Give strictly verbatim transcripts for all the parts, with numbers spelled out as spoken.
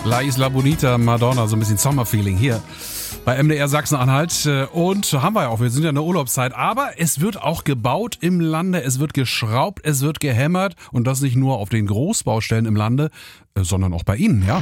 La Isla Bonita, Madonna, so ein bisschen Sommerfeeling hier bei M D R Sachsen-Anhalt. Und haben wir ja auch, wir sind ja in der Urlaubszeit. Aber es wird auch gebaut im Lande, es wird geschraubt, es wird gehämmert. Und das nicht nur auf den Großbaustellen im Lande, sondern auch bei Ihnen, ja.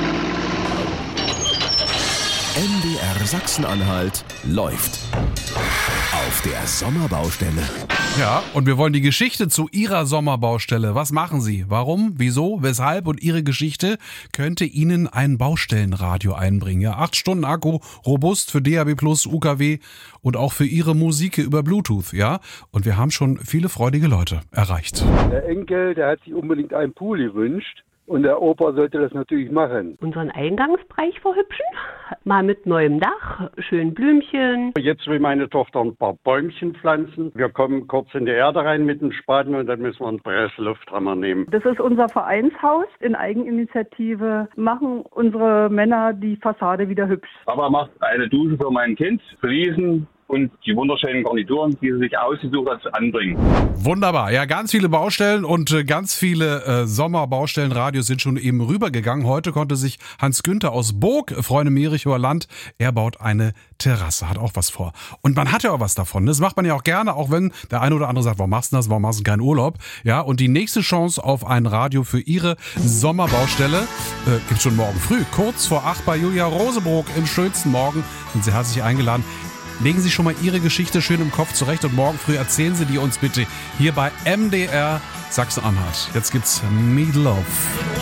M D R Sachsen-Anhalt läuft auf der Sommerbaustelle. Ja, und wir wollen die Geschichte zu Ihrer Sommerbaustelle. Was machen Sie? Warum? Wieso? Weshalb? Und Ihre Geschichte könnte Ihnen ein Baustellenradio einbringen. Ja, acht Stunden Akku, robust für D A B plus, U K W und auch für Ihre Musik über Bluetooth. Ja, und wir haben schon viele freudige Leute erreicht. Der Enkel, der hat sich unbedingt einen Pool gewünscht. Und der Opa sollte das natürlich machen. Unseren Eingangsbereich verhübschen, mal mit neuem Dach, schön Blümchen. Jetzt will meine Tochter ein paar Bäumchen pflanzen. Wir kommen kurz in die Erde rein mit dem Spaten und dann müssen wir einen Presslufthammer nehmen. Das ist unser Vereinshaus. In Eigeninitiative machen unsere Männer die Fassade wieder hübsch. Papa macht eine Dusche für mein Kind, Fliesen und die wunderschönen Garnituren, die sie sich ausgesucht hat, anbringen. Wunderbar. Ja, ganz viele Baustellen und äh, ganz viele äh, Sommerbaustellenradios sind schon eben rübergegangen. Heute konnte sich Hans Günther aus Burg freuen im Merichower Land. Er baut eine Terrasse, hat auch was vor. Und man hat ja auch was davon. Das macht man ja auch gerne, auch wenn der eine oder andere sagt, warum machst du das, warum machst du keinen Urlaub? Ja, und die nächste Chance auf ein Radio für Ihre Sommerbaustelle äh, gibt's schon morgen früh. Kurz vor acht bei Julia Rosebrook im schönsten Morgen. Sind Sie herzlich eingeladen. Legen Sie schon mal Ihre Geschichte schön im Kopf zurecht und morgen früh erzählen Sie die uns bitte hier bei M D R Sachsen-Anhalt. Jetzt gibt's Meat Loaf.